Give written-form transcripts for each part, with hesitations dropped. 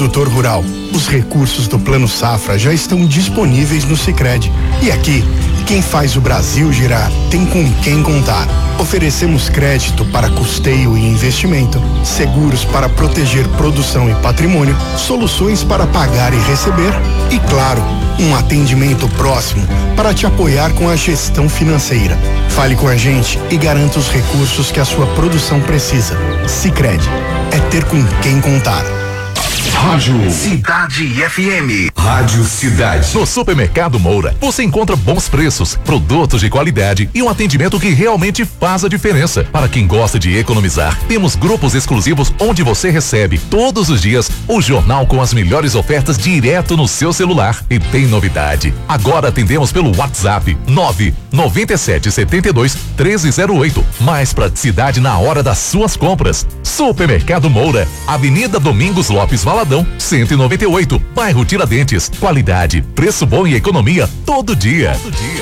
produtor rural, os recursos do Plano Safra já estão disponíveis no Sicredi. E aqui, quem faz o Brasil girar tem com quem contar. Oferecemos crédito para custeio e investimento, seguros para proteger produção e patrimônio, soluções para pagar e receber e, claro, um atendimento próximo para te apoiar com a gestão financeira. Fale com a gente e garanta os recursos que a sua produção precisa. Sicredi, é ter com quem contar. Rádio Cidade FM. Rádio Cidade. No Supermercado Moura, você encontra bons preços, produtos de qualidade e um atendimento que realmente faz a diferença. Para quem gosta de economizar, temos grupos exclusivos onde você recebe todos os dias o jornal com as melhores ofertas direto no seu celular. E tem novidade. Agora atendemos pelo WhatsApp 997721308. Mais praticidade na hora das suas compras. Supermercado Moura, Avenida Domingos Lopes Valadão, 198, bairro Tiradentes. Qualidade, preço bom e economia todo dia.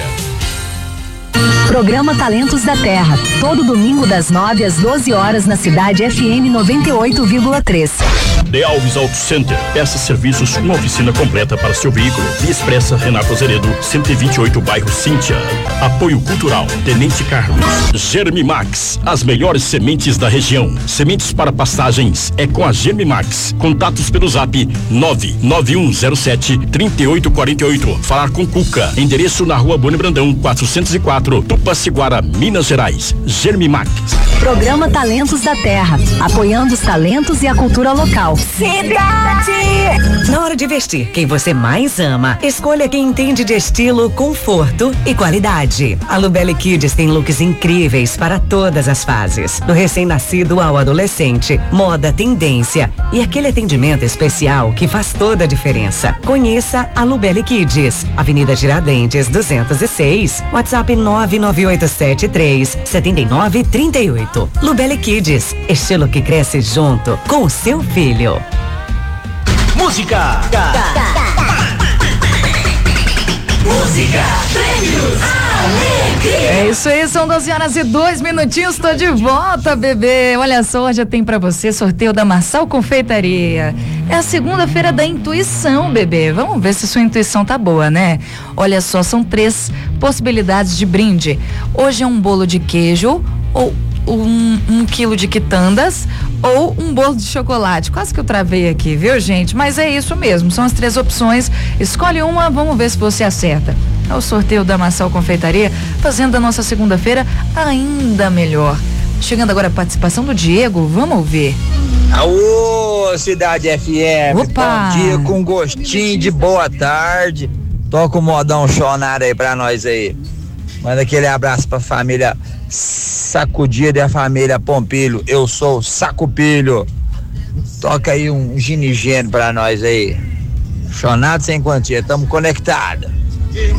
Programa Talentos da Terra, todo domingo das 9 às 12 horas na Cidade FM 98,3. The Alves Auto Center, peças, serviços, uma oficina completa para seu veículo. Via Expressa Renato Azeredo, 128, bairro Cíntia. Apoio Cultural, Tenente Carlos. Germimax, as melhores sementes da região. Sementes para pastagens é com a Germimax. Contatos pelo zap 99107-3848. Falar com Cuca. Endereço na Rua Boni Brandão, 404, Tupaciguara, Minas Gerais. Germimax. Programa Talentos da Terra, apoiando os talentos e a cultura local. Cidade! Na hora de vestir quem você mais ama, escolha quem entende de estilo, conforto e qualidade. A Lubelli Kids tem looks incríveis para todas as fases, do recém-nascido ao adolescente, moda, tendência e aquele atendimento especial que faz toda a diferença. Conheça a Lubelli Kids, Avenida Tiradentes 206, WhatsApp 99873-7938. Lubelli Kids, estilo que cresce junto com o seu filho. Música. Música. Prêmios. Alegria. É isso aí, são 12 horas e 2 minutinhos, tô de volta, bebê. Olha só, hoje tem pra você sorteio da Marçal Confeitaria. É a segunda-feira da intuição, bebê. Vamos ver se sua intuição tá boa, né? Olha só, são 3 possibilidades de brinde. Hoje é um bolo de queijo ou um quilo de quitandas ou um bolo de chocolate. Quase que eu travei aqui, viu, gente? Mas é isso mesmo, são as 3 opções. Escolhe uma, vamos ver se você acerta. É o sorteio da Marçal Confeitaria, fazendo a nossa segunda-feira ainda melhor. Chegando agora a participação do Diego, vamos ouvir. Alô, Cidade FM. Opa. Bom dia com gostinho de boa tarde. Toca o modão chonar aí pra nós aí. Manda aquele abraço pra família Sacudida e a família Pompilho. Eu sou o Sacupilho. Toca aí um ginigênio pra nós aí. Chonado sem quantia, tamo conectados.